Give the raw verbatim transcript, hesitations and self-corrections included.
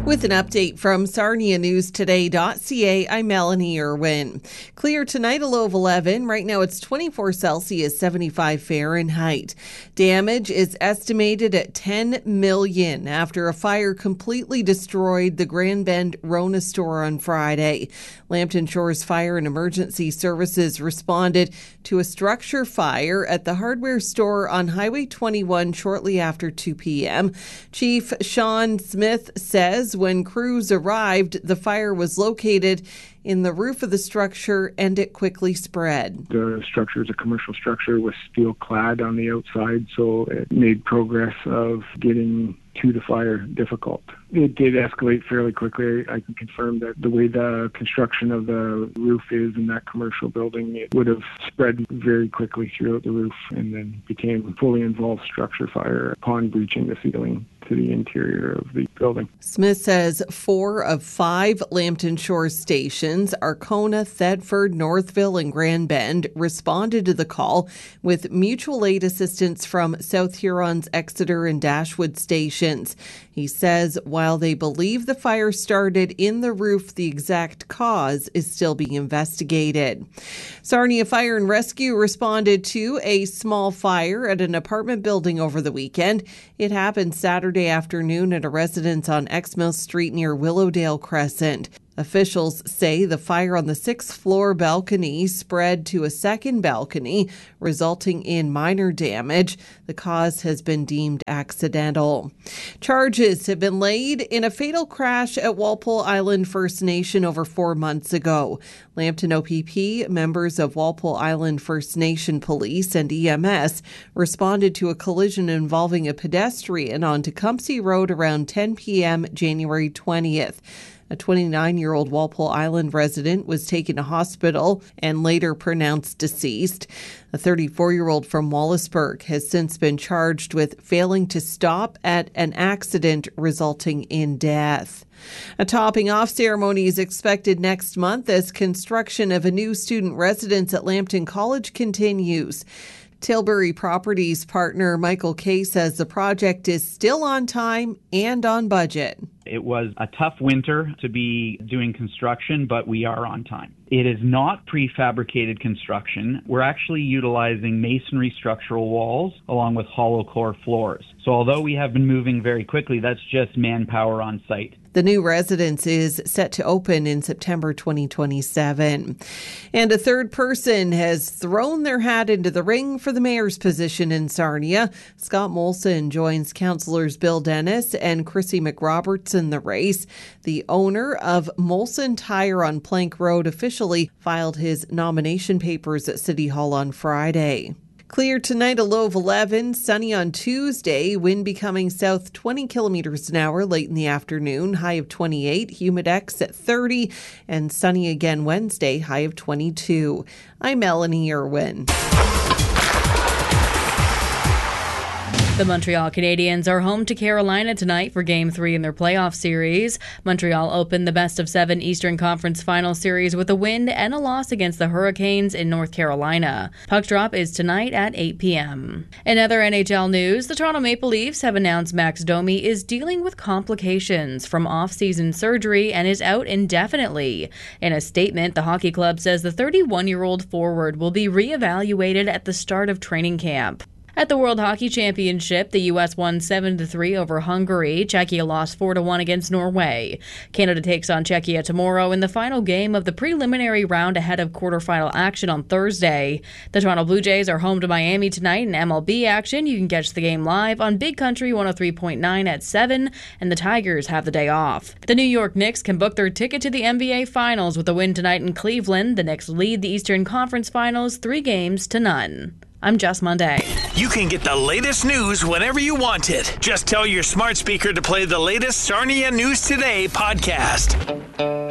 With an update from Sarnia News Today dot C A, I'm Melanie Irwin. Clear tonight, a low of eleven. Right now it's twenty-four Celsius, seventy-five Fahrenheit. Damage is estimated at ten million dollars after a fire completely destroyed the Grand Bend Rona store on Friday. Lambton Shores Fire and Emergency Services responded to a structure fire at the hardware store on Highway twenty-one shortly after two p.m. Chief Sean Smith says when crews arrived, the fire was located in the roof of the structure and it quickly spread. The structure is a commercial structure with steel clad on the outside, so it made progress of getting to the fire difficult. It did escalate fairly quickly. I can confirm that the way the construction of the roof is in that commercial building, it would have spread very quickly throughout the roof and then became a fully involved structure fire upon breaching the ceiling to the interior of the building. Smith says four of five Lambton Shores stations, Arkona, Thetford, Northville, and Grand Bend, responded to the call with mutual aid assistance from South Huron's Exeter and Dashwood stations. He says while they believe the fire started in the roof, the exact cause is still being investigated. Sarnia Fire and Rescue responded to a small fire at an apartment building over the weekend. It happened Saturday afternoon at a residence on Exmouth Street near Willowdale Crescent. Officials say the fire on the sixth floor balcony spread to a second balcony, resulting in minor damage. The cause has been deemed accidental. Charges have been laid in a fatal crash at Walpole Island First Nation over four months ago. Lambton O P P, members of Walpole Island First Nation Police and E M S responded to a collision involving a pedestrian on Tecumseh Road around ten p.m. January twentieth. A twenty-nine-year-old Walpole Island resident was taken to hospital and later pronounced deceased. A thirty-four-year-old from Wallaceburg has since been charged with failing to stop at an accident resulting in death. A topping off ceremony is expected next month as construction of a new student residence at Lambton College continues. Tilbury Properties partner Michael Kay says the project is still on time and on budget. It was a tough winter to be doing construction, but we are on time. It is not prefabricated construction. We're actually utilizing masonry structural walls along with hollow core floors. So although we have been moving very quickly, that's just manpower on site. The new residence is set to open in September twenty twenty-seven. And a third person has thrown their hat into the ring for the mayor's position in Sarnia. Scott Molson joins councillors Bill Dennis and Chrissy McRoberts in the race. The owner of Molson Tire on Plank Road officially filed his nomination papers at City Hall on Friday. Clear tonight, a low of eleven. Sunny on Tuesday. Wind becoming south twenty kilometers an hour late in the afternoon. High of twenty-eight. Humidex at thirty. And sunny again Wednesday. High of twenty-two. I'm Melanie Irwin. The Montreal Canadiens are home to Carolina tonight for Game three in their playoff series. Montreal opened the best-of-seven Eastern Conference Final Series with a win and a loss against the Hurricanes in North Carolina. Puck drop is tonight at eight p.m. In other N H L news, the Toronto Maple Leafs have announced Max Domi is dealing with complications from off-season surgery and is out indefinitely. In a statement, the hockey club says the thirty-one-year-old forward will be re-evaluated at the start of training camp. At the World Hockey Championship, the U S won seven to three over Hungary. Czechia lost four to one against Norway. Canada takes on Czechia tomorrow in the final game of the preliminary round ahead of quarterfinal action on Thursday. The Toronto Blue Jays are home to Miami tonight in M L B action. You can catch the game live on Big Country one oh three point nine at seven, and the Tigers have the day off. The New York Knicks can book their ticket to the N B A Finals with a win tonight in Cleveland. The Knicks lead the Eastern Conference Finals three games to none. I'm Jess Monday. You can get the latest news whenever you want it. Just tell your smart speaker to play the latest Sarnia News Today podcast.